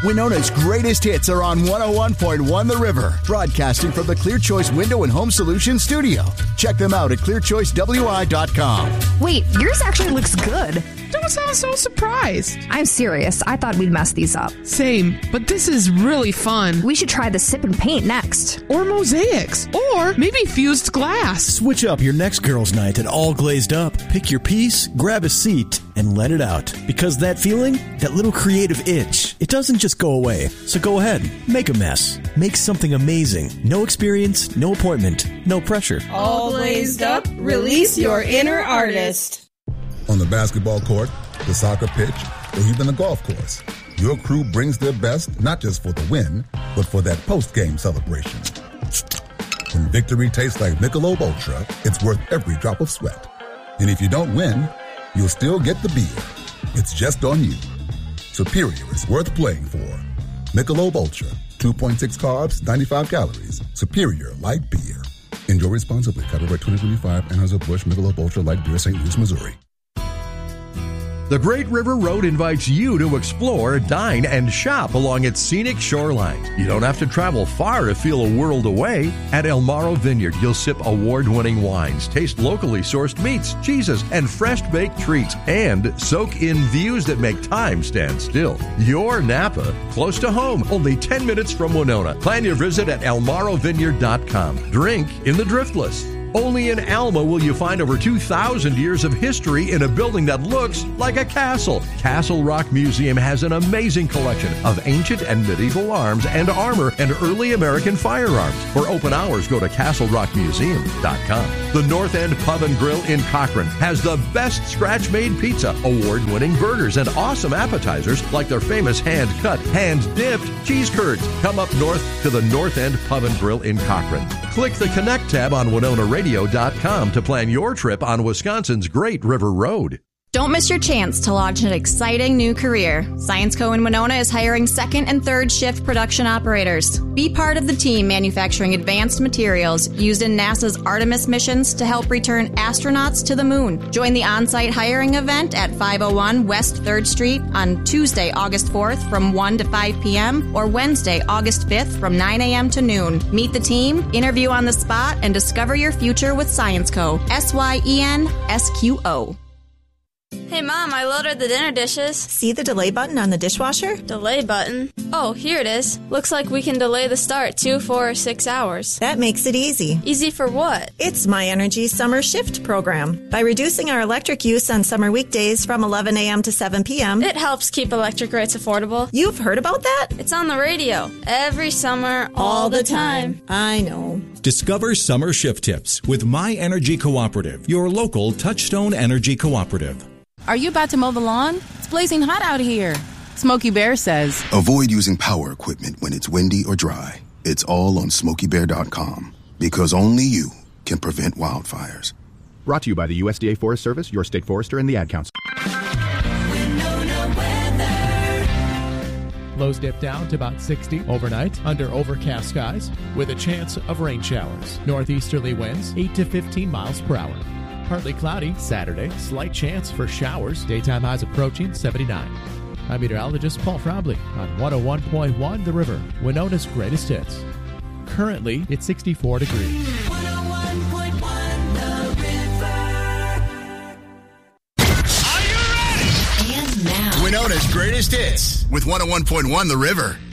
Winona's greatest hits are on 101.1 The River, broadcasting from the Clear Choice Window and Home Solutions studio. Check them out at clearchoicewi.com. Wait, yours actually looks good. Don't sound so surprised. I'm serious. I thought we'd mess these up. Same, but this is really fun. We should try the sip and paint next. Or mosaics. Or maybe fused glass. Switch up your next girls' night and all glazed up. Pick your piece, grab a seat, and let it out. Because that feeling, that little creative itch, it doesn't just go away. So go ahead, make a mess. Make something amazing. No experience, no appointment, no pressure. All glazed up, release your inner artist. On the basketball court, the soccer pitch, or even the golf course, your crew brings their best not just for the win, but for that post-game celebration. When victory tastes like Michelob Ultra, it's worth every drop of sweat. And if you don't win, you'll still get the beer. It's just on you. Superior is worth playing for. Michelob Ultra, 2.6 carbs, 95 calories. Superior light beer. Enjoy responsibly. Copyright 2025, Anheuser-Busch Michelob Ultra Light Beer, St. Louis, Missouri. The Great River Road invites you to explore, dine, and shop along its scenic shoreline. You don't have to travel far to feel a world away. At El Morro Vineyard, you'll sip award-winning wines, taste locally sourced meats, cheeses, and fresh-baked treats, and soak in views that make time stand still. Your Napa, close to home, only 10 minutes from Winona. Plan your visit at elmorrovineyard.com. Drink in the Driftless. Only in Alma will you find over 2,000 years of history in a building that looks like a castle. Castle Rock Museum has an amazing collection of ancient and medieval arms and armor and early American firearms. For open hours, go to castlerockmuseum.com. The North End Pub and Grill in Cochrane has the best scratch-made pizza, award-winning burgers, and awesome appetizers like their famous hand-cut, hand-dipped cheese curds. Come up north to the North End Pub and Grill in Cochrane. Click the Connect tab on WinonaRadio.com to plan your trip on Wisconsin's Great River Road. Don't miss your chance to launch an exciting new career. Science Co. in Winona is hiring second and third shift production operators. Be part of the team manufacturing advanced materials used in NASA's Artemis missions to help return astronauts to the moon. Join the on-site hiring event at 501 West 3rd Street on Tuesday, August 4th from 1 to 5 p.m. or Wednesday, August 5th from 9 a.m. to noon. Meet the team, interview on the spot, and discover your future with Science Co. SYENSQO. Hey, Mom, I loaded the dinner dishes. See the delay button on the dishwasher? Delay button? Oh, here it is. Looks like we can delay the start 2, 4, or 6 hours. That makes it easy. Easy for what? It's My Energy Summer Shift program. By reducing our electric use on summer weekdays from 11 a.m. to 7 p.m., it helps keep electric rates affordable. You've heard about that? It's on the radio. Every summer, all the time. I know. Discover summer shift tips with My Energy Cooperative, your local Touchstone Energy Cooperative. Are you about to mow the lawn? It's blazing hot out here. Smokey Bear says, avoid using power equipment when it's windy or dry. It's all on SmokeyBear.com because only you can prevent wildfires. Brought to you by the USDA Forest Service, your state forester, and the Ad Council. Lows dip down to about 60 overnight under overcast skies with a chance of rain showers. Northeasterly winds 8 to 15 miles per hour. Partly cloudy Saturday, slight chance for showers. Daytime highs approaching 79. I'm meteorologist Paul Frobley on 101.1 The River, Winona's greatest hits. Currently, it's 64 degrees. 101.1 The River. Are you ready? And now, Winona's greatest hits with 101.1 The River.